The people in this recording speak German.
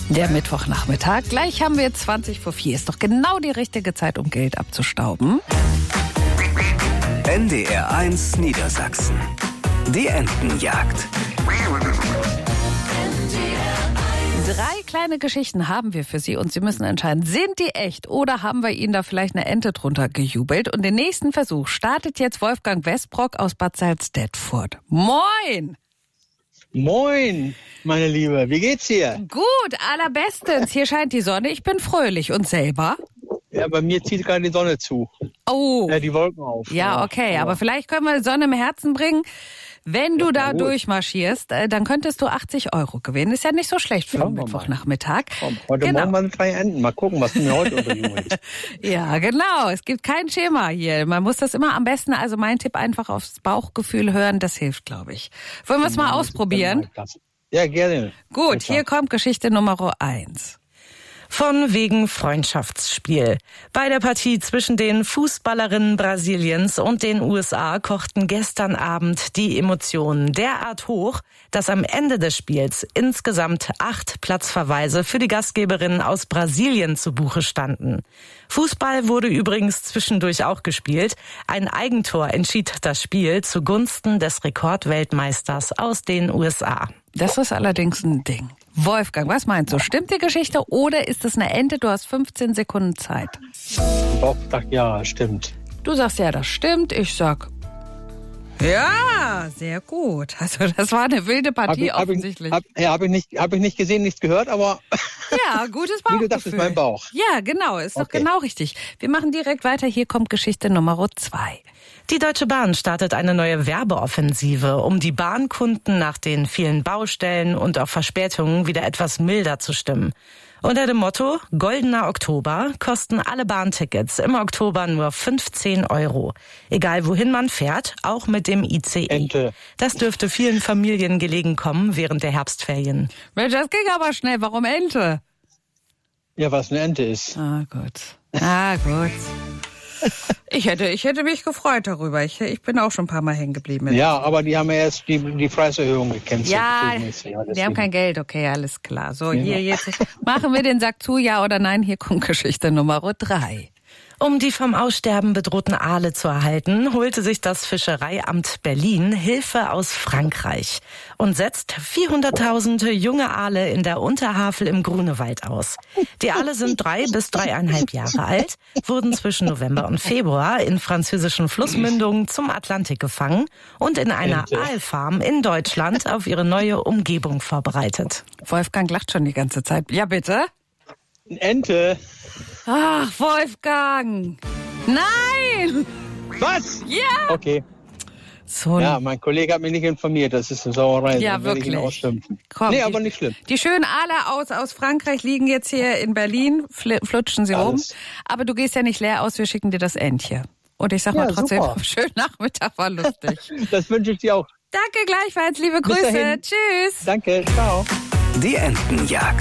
Der Mittwochnachmittag. Gleich haben wir 4:20. Ist doch genau die richtige Zeit, um Geld abzustauben. NDR 1 Niedersachsen. Die Entenjagd. 3 kleine Geschichten haben wir für Sie und Sie müssen entscheiden, sind die echt oder haben wir Ihnen da vielleicht eine Ente drunter gejubelt? Und den nächsten Versuch startet jetzt Wolfgang Westbrock aus Bad Salzdetfurt. Moin! Moin, meine Liebe. Wie geht's dir? Gut, allerbestens. Hier scheint die Sonne. Ich bin fröhlich. Und selber? Ja, bei mir zieht gerade die Sonne zu. Oh. Ja, die Wolken auf. Ja, okay. Aber vielleicht können wir die Sonne im Herzen bringen. Wenn du da durchmarschierst, dann könntest du 80 € gewinnen. Ist ja nicht so schlecht für den Mittwochnachmittag. Heute Morgen waren 3 Enten. Mal gucken, was du mir heute unterjubelst. Ja, genau. Es gibt kein Schema hier. Man muss das immer am besten, also mein Tipp, einfach aufs Bauchgefühl hören. Das hilft, glaube ich. Wollen wir es mal ausprobieren? Ja, gerne. Gut, hier kommt Geschichte Nummer 1. Von wegen Freundschaftsspiel. Bei der Partie zwischen den Fußballerinnen Brasiliens und den USA kochten gestern Abend die Emotionen derart hoch, dass am Ende des Spiels insgesamt 8 Platzverweise für die Gastgeberinnen aus Brasilien zu Buche standen. Fußball wurde übrigens zwischendurch auch gespielt. Ein Eigentor entschied das Spiel zugunsten des Rekordweltmeisters aus den USA. Das ist allerdings ein Ding. Wolfgang, was meinst du? Stimmt die Geschichte oder ist es eine Ente? Du hast 15 Sekunden Zeit. Doch, ja, stimmt. Du sagst ja, das stimmt. Ich sag, ja, sehr gut. Also das war eine wilde Partie offensichtlich. Hab ich nicht gesehen, nichts gehört, aber ja, gutes Bauchgefühl. wie du dachtest, mein Bauch. Ja, genau, ist doch genau richtig. Wir machen direkt weiter. Hier kommt Geschichte Nummer 2. Die Deutsche Bahn startet eine neue Werbeoffensive, um die Bahnkunden nach den vielen Baustellen und auch Verspätungen wieder etwas milder zu stimmen. Unter dem Motto Goldener Oktober kosten alle Bahntickets im Oktober nur 15 €. Egal wohin man fährt, auch mit dem ICE. Ente. Das dürfte vielen Familien gelegen kommen während der Herbstferien. Mensch, das ging aber schnell. Warum Ente? Ja, was eine Ente ist. Ah, gut. Ich hätte mich gefreut darüber. Ich bin auch schon ein paar Mal hängen geblieben. Ja, aber die haben ja erst die Preiserhöhung gecancelt. Ja, die haben kein Geld. Okay, alles klar. So, hier jetzt machen wir den Sack zu, ja oder nein. Hier kommt Geschichte Nummer 3. Um die vom Aussterben bedrohten Aale zu erhalten, holte sich das Fischereiamt Berlin Hilfe aus Frankreich und setzt 400.000 junge Aale in der Unterhavel im Grunewald aus. Die Aale sind 3 bis 3,5 Jahre alt, wurden zwischen November und Februar in französischen Flussmündungen zum Atlantik gefangen und in einer Aalfarm in Deutschland auf ihre neue Umgebung vorbereitet. Wolfgang lacht schon die ganze Zeit. Ja, bitte? Ente. Ach, Wolfgang! Nein! Was? Ja! Okay. So. Ja, mein Kollege hat mich nicht informiert. Das ist eine Sauerei. Ja, wirklich. Komm, nee, aber nicht schlimm. Die schönen Aale aus Frankreich liegen jetzt hier in Berlin, flutschen sie rum. Aber du gehst ja nicht leer aus, wir schicken dir das Entchen. Und ich sag mal trotzdem, schönen Nachmittag, war lustig. Das wünsche ich dir auch. Danke gleichfalls, liebe Grüße. Tschüss. Danke, ciao. Die Entenjagd.